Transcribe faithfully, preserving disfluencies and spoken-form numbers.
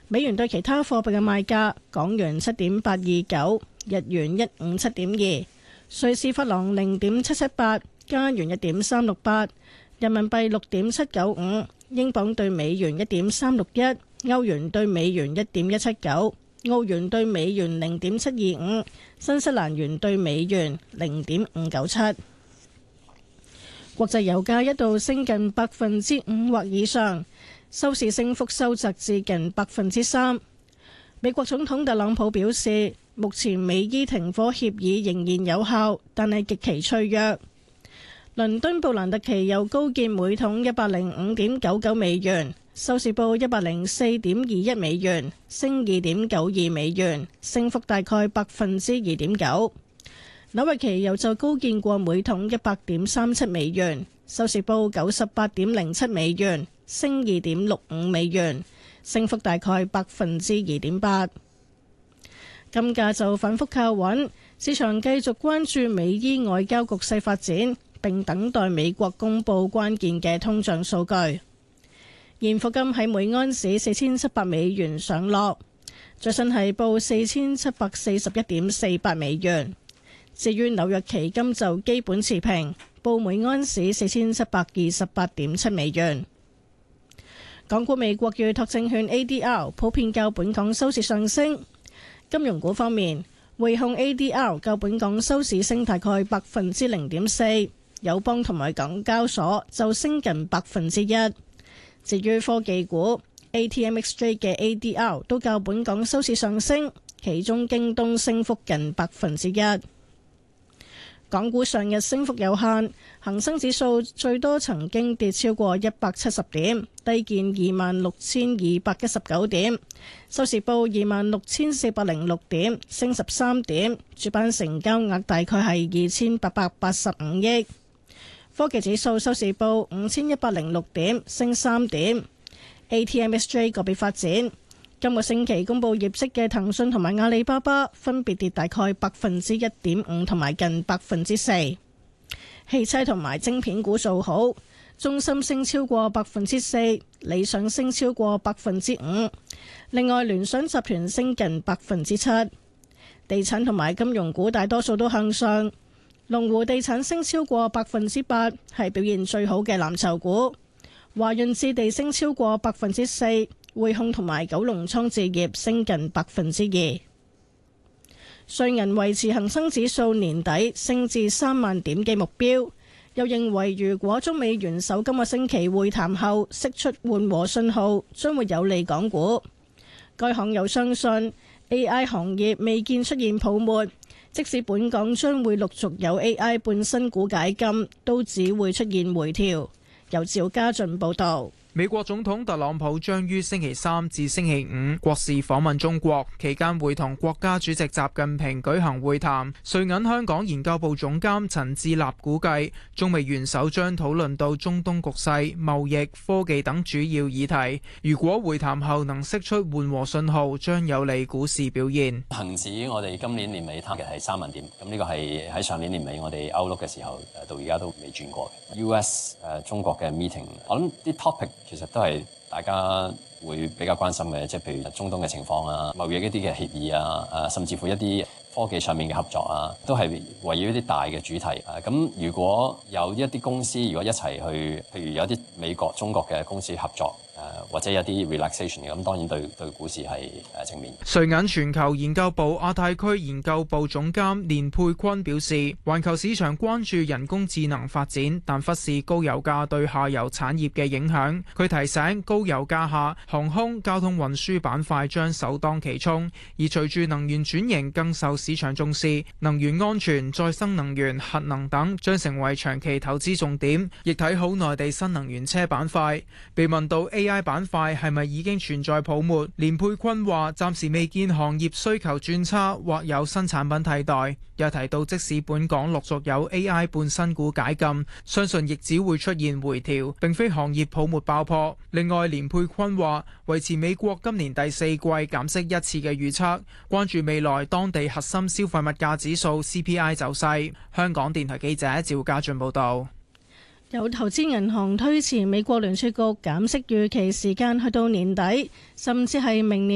美元對其他貨幣嘅賣價：港元七點八二九，日元一五七點二，瑞士法郎零點七七八，加元一點三六八，人民幣六點七九五，英鎊對美元一點三六一，歐元對美元一點一七九，澳元對美元零點七二五，新西蘭元對美元零點五九七。國際油價一度升近百分之五或以上，收市升幅收窄至近百分之三。美國總統特朗普表示，目前美伊停火協議仍然有效，但係極其脆弱。倫敦布蘭特期油高見每桶一百零五點九九美元，收市報一百零四點二一美元，升二點九二美元，升幅大概百分之二點九。紐約期油就高見過每桶一百點三七美元，收市報九十八點零七美元，升二點六五美元，升幅大概百分之二點八。金價就反覆靠穩，市場繼續關注美伊外交局勢發展，並等待美國公布關鍵嘅通脹數據。現貨金喺每安士四千七百美元上落，最新係報四千七百四十一點四八美元。至於紐約期金就基本持平，報每安士四千七百二十八點七美元。港股美國預託證券 A D R 普遍較本港收市上升。金融股方面，匯控 A D R 較本港收市升大概百分之零點四，友邦同埋港交所就升近百分之一。至於科技股 A T M X J 嘅 A D R 都較本港收市上升，其中京東升幅近百分之一。港股上日升幅有限，恒生指數最多曾經跌超過一百七十點，低見二萬六千二百一十九點，收市報二萬六千四百零六點，升十三點，主板成交額大概係二千八百八十五億。科技指數收市報五千一百零六點，升三點。A T M X J 個別發展。今個星期公布業績嘅騰訊同埋阿里巴巴分別跌大概百分之一點五同埋近百分之四。汽車同埋晶片股做好，中芯升超過百分之四，理想升超過百分之五。另外聯想集團升近百分之七。地產同埋金融股大多數都向上，龍湖地產升超過百分之八，係表現最好嘅藍籌股。華潤置地升超過百分之四。匯控同埋九龍倉置業升近百分之二。瑞銀維持恒生指數年底升至三萬點嘅目標，又認為如果中美元首今個星期會談後釋出緩和信號，將會有利港股。該行又相信 A I 行業未見出現泡沫，即使本港將會陸續有 A I 半新股解禁，都只會出現回調。由趙家俊報道。 美國總統特朗普將於星期三至星期五國事訪問中國，期間會同國家主席習近平舉行會談。瑞銀香港研究部總監陳志立估計，中美元首將討論到中東局勢、貿易、科技等主要議題。如果會談後能釋出緩和信號，將有利股市表現。 恒指我哋今年年尾 target 係三萬點，咁呢個係喺上年年尾我哋 outlook 嘅時候，誒到而家都未轉過嘅。U S 誒中國嘅 meeting，我諗啲 topic。其實都係大家會比較關心嘅，即係譬如中東嘅情況啊、貿易一啲嘅協議啊、誒甚至乎一啲科技上面嘅合作啊，都係圍繞一啲大嘅主題啊。咁如果有一啲公司如果一齊去，譬如有啲美國、中國嘅公司合作。誒或者有啲 relaxation 嘅，咁當然對對股市係誒正面。 瑞銀全球研究部亞太區研究部總監連佩坤表示，環球市場關注人工智能發展，但忽視高油價對下游產業嘅影響。佢提醒，高油價下，航空、交通運輸板塊將首當其衝，而隨住能源轉型更受市場重視，能源安全、再生能源、核能等將成為長期投資重點。亦睇好內地新能源車板塊。被問到 A I 板塊係咪已經存在泡沫？連佩坤話暫時未見行業需求轉差或有新產品替代。又提到即使本港陸續有 A I 半新股解禁，相信亦只會出現回調，並非行業泡沫爆破。另外，連佩坤話維持美國今年第四季減息一次嘅預測，關注未來當地核心消費物價指數 C P I 走勢。香港電台記者趙家俊報道。 有投資銀行推遲美國聯儲局減息預期時間去到年底，甚至係明年。